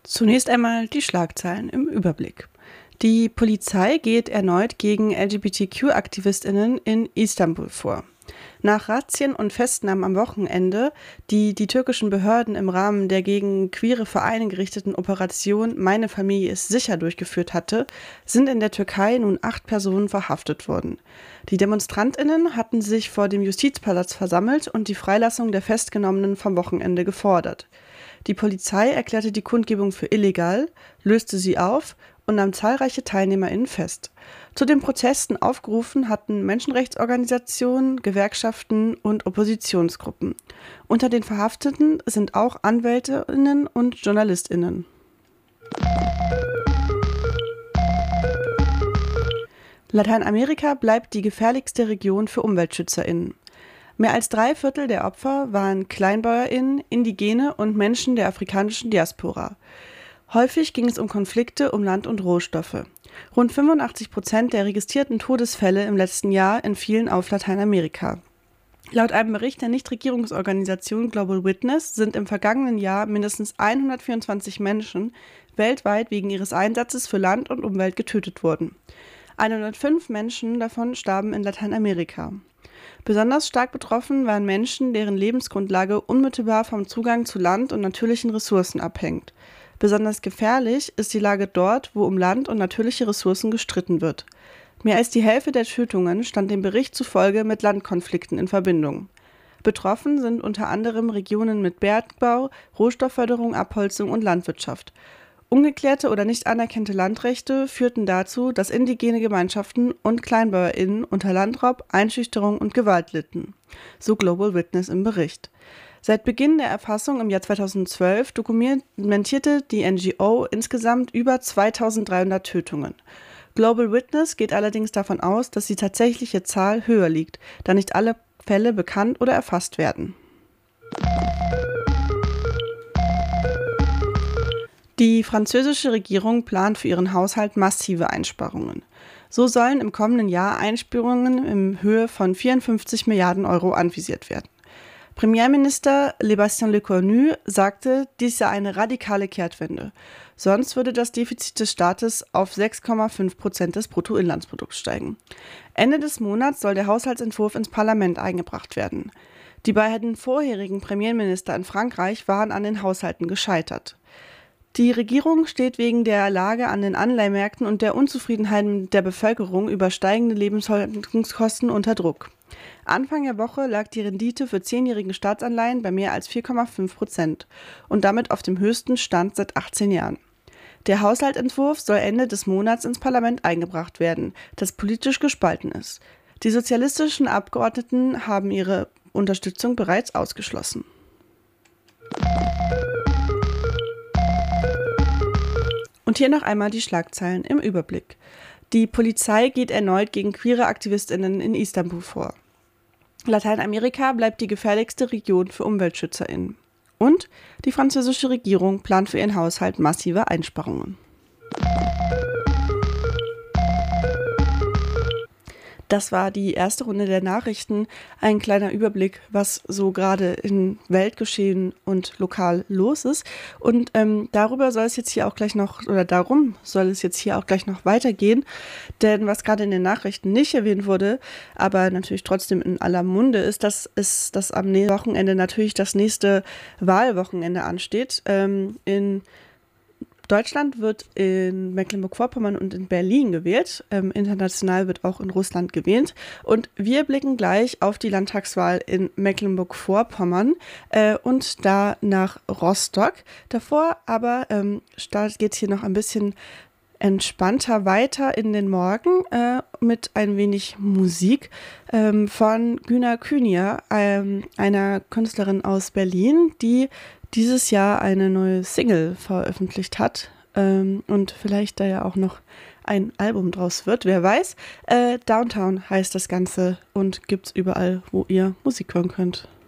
Zunächst einmal die Schlagzeilen im Überblick. Die Polizei geht erneut gegen LGBTQ-AktivistInnen in Istanbul vor. Nach Razzien und Festnahmen am Wochenende, die die türkischen Behörden im Rahmen der gegen queere Vereine gerichteten Operation Meine Familie ist sicher durchgeführt hatte, sind in der Türkei nun 8 Personen verhaftet worden. Die DemonstrantInnen hatten sich vor dem Justizpalast versammelt und die Freilassung der Festgenommenen vom Wochenende gefordert. Die Polizei erklärte die Kundgebung für illegal, löste sie auf und nahm zahlreiche TeilnehmerInnen fest. Zu den Protesten aufgerufen hatten Menschenrechtsorganisationen, Gewerkschaften und Oppositionsgruppen. Unter den Verhafteten sind auch AnwältInnen und JournalistInnen. Lateinamerika bleibt die gefährlichste Region für UmweltschützerInnen. Mehr als 3/4 der Opfer waren KleinbäuerInnen, Indigene und Menschen der afrikanischen Diaspora. Häufig ging es um Konflikte um Land und Rohstoffe. Rund 85% der registrierten Todesfälle im letzten Jahr entfielen auf Lateinamerika. Laut einem Bericht der Nichtregierungsorganisation Global Witness sind im vergangenen Jahr mindestens 124 Menschen weltweit wegen ihres Einsatzes für Land und Umwelt getötet worden. 105 Menschen davon starben in Lateinamerika. Besonders stark betroffen waren Menschen, deren Lebensgrundlage unmittelbar vom Zugang zu Land und natürlichen Ressourcen abhängt. Besonders gefährlich ist die Lage dort, wo um Land und natürliche Ressourcen gestritten wird. Mehr als die Hälfte der Tötungen stand dem Bericht zufolge mit Landkonflikten in Verbindung. Betroffen sind unter anderem Regionen mit Bergbau, Rohstoffförderung, Abholzung und Landwirtschaft. Ungeklärte oder nicht anerkannte Landrechte führten dazu, dass indigene Gemeinschaften und KleinbäuerInnen unter Landraub, Einschüchterung und Gewalt litten, so Global Witness im Bericht. Seit Beginn der Erfassung im Jahr 2012 dokumentierte die NGO insgesamt über 2300 Tötungen. Global Witness geht allerdings davon aus, dass die tatsächliche Zahl höher liegt, da nicht alle Fälle bekannt oder erfasst werden. Die französische Regierung plant für ihren Haushalt massive Einsparungen. So sollen im kommenden Jahr Einsparungen in Höhe von 54 Milliarden Euro anvisiert werden. Premierminister Sébastien Lecornu sagte, dies sei eine radikale Kehrtwende. Sonst würde das Defizit des Staates auf 6,5% des Bruttoinlandsprodukts steigen. Ende des Monats soll der Haushaltsentwurf ins Parlament eingebracht werden. Die beiden vorherigen Premierminister in Frankreich waren an den Haushalten gescheitert. Die Regierung steht wegen der Lage an den Anleihmärkten und der Unzufriedenheit der Bevölkerung über steigende Lebenshaltungskosten unter Druck. Anfang der Woche lag die Rendite für 10-jährige Staatsanleihen bei mehr als 4,5% und damit auf dem höchsten Stand seit 18 Jahren. Der Haushaltsentwurf soll Ende des Monats ins Parlament eingebracht werden, das politisch gespalten ist. Die sozialistischen Abgeordneten haben ihre Unterstützung bereits ausgeschlossen. Und hier noch einmal die Schlagzeilen im Überblick. Die Polizei geht erneut gegen queere AktivistInnen in Istanbul vor. Lateinamerika bleibt die gefährlichste Region für UmweltschützerInnen. Und die französische Regierung plant für ihren Haushalt massive Einsparungen. Das war die erste Runde der Nachrichten. Ein kleiner Überblick, was so gerade im Weltgeschehen und lokal los ist. Und darum soll es jetzt hier auch gleich noch weitergehen. Denn was gerade in den Nachrichten nicht erwähnt wurde, aber natürlich trotzdem in aller Munde ist, dass am Wochenende natürlich das nächste Wahlwochenende ansteht. In Deutschland wird in Mecklenburg-Vorpommern und in Berlin gewählt. International wird auch in Russland gewählt. Und wir blicken gleich auf die Landtagswahl in Mecklenburg-Vorpommern und da nach Rostock. Davor aber geht es hier noch ein bisschen entspannter weiter in den Morgen mit ein wenig Musik von Güner Kühnier, einer Künstlerin aus Berlin, die dieses Jahr eine neue Single veröffentlicht hat und vielleicht da ja auch noch ein Album draus wird, wer weiß. Downtown heißt das Ganze und gibt's überall, wo ihr Musik hören könnt.